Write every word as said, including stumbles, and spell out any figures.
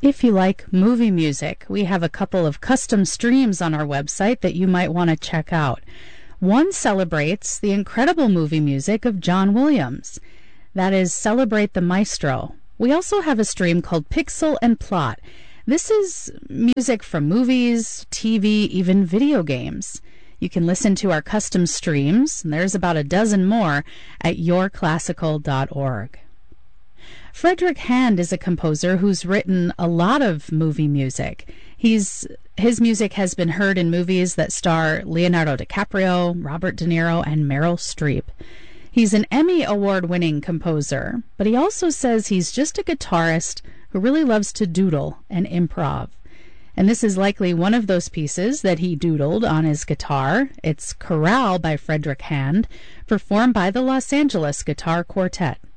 If you like movie music, we have a couple of custom streams on our website that you might want to check out. One celebrates the incredible movie music of John Williams. That is Celebrate the Maestro. We also have a stream called Pixel and Plot. This is music from movies, T V, even video games. You can listen to our custom streams, and there's about a dozen more, at your classical dot org. Frederick Hand is a composer who's written a lot of movie music. He's his music has been heard in movies that star Leonardo DiCaprio, Robert De Niro, and Meryl Streep. He's an Emmy Award-winning composer, but he also says he's just a guitarist who really loves to doodle and improv. And this is likely one of those pieces that he doodled on his guitar. It's Chorale by Frederick Hand, performed by the Los Angeles Guitar Quartet.